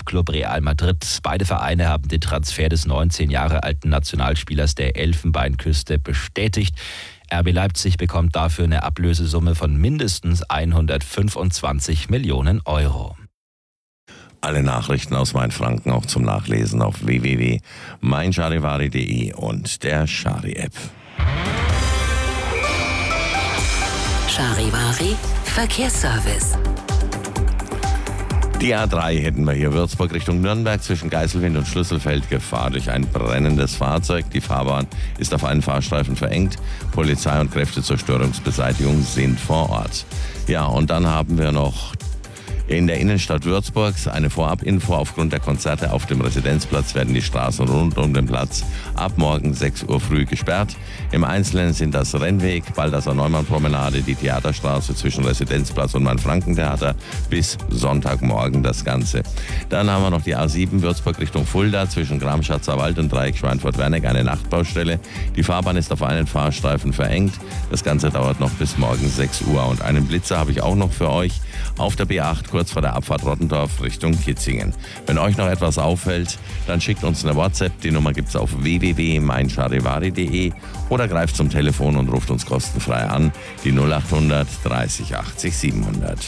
Club Real Madrid. Beide Vereine haben den Transfer des 19 Jahre alten Nationalspielers der Elfenbeinküste bestätigt. RB Leipzig bekommt dafür eine Ablösesumme von mindestens 125 Millionen Euro. Alle Nachrichten aus Mainfranken auch zum Nachlesen auf www.meincharivari.de und der Chari-App. Charivari Verkehrsservice. Die A3 hätten wir hier Würzburg Richtung Nürnberg zwischen Geiselwind und Schlüsselfeld Gefahr durch ein brennendes Fahrzeug. Die Fahrbahn ist auf einen Fahrstreifen verengt. Polizei und Kräfte zur Störungsbeseitigung sind vor Ort. Ja, und dann haben wir noch in der Innenstadt Würzburgs eine Vorabinfo. Aufgrund der Konzerte auf dem Residenzplatz werden die Straßen rund um den Platz ab morgen 6 Uhr früh gesperrt. Im Einzelnen sind das Rennweg, Balthasar-Neumann-Promenade, die Theaterstraße zwischen Residenzplatz und Main-Franken-Theater bis Sonntagmorgen das Ganze. Dann haben wir noch die A7 Würzburg Richtung Fulda zwischen Gramschatzer Wald und Dreieck Schweinfurt-Werneck, eine Nachtbaustelle. Die Fahrbahn ist auf einen Fahrstreifen verengt. Das Ganze dauert noch bis morgen 6 Uhr. Und einen Blitzer habe ich auch noch für euch auf der B8 kurz vor der Abfahrt Rottendorf Richtung Kitzingen. Wenn euch noch etwas auffällt, dann schickt uns eine WhatsApp. Die Nummer gibt es auf www.meincharivari.de oder greift zum Telefon und ruft uns kostenfrei an. Die 0800 30 80 700.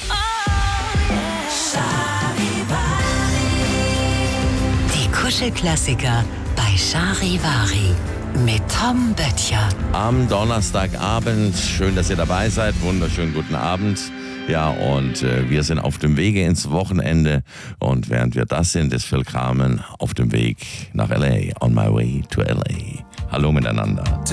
Die Kuschelklassiker bei Charivari mit Tom Böttcher. Am Donnerstagabend, schön, dass ihr dabei seid. Wunderschönen guten Abend. Ja, und wir sind auf dem Wege ins Wochenende. Und während wir das sind, ist Phil Carmen auf dem Weg nach L.A. On my way to L.A. Hallo miteinander.